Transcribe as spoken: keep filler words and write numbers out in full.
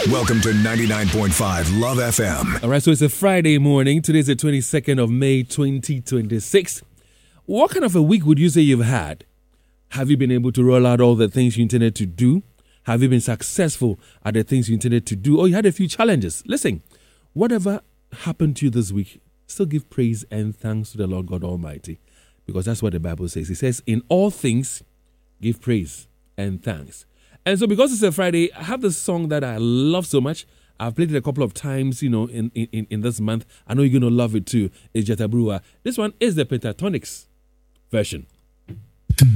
Welcome to ninety-nine point five Love F M. All right, so it's a Friday morning. Today's the twenty-second of May, twenty twenty-six. What kind of a week would you say you've had? Have you been able to roll out all the things you intended to do? Have you been successful at the things you intended to do? Or you had a few challenges? Listen, whatever happened to you this week, still give praise and thanks to the Lord God Almighty. Because that's what the Bible says. It says, in all things, give praise and thanks. And so because it's a Friday, I have this song that I love so much. I've played it a couple of times, you know, in, in, in this month. I know you're going to love it too. It's Jetta Brewer. This one is the Pentatonix version.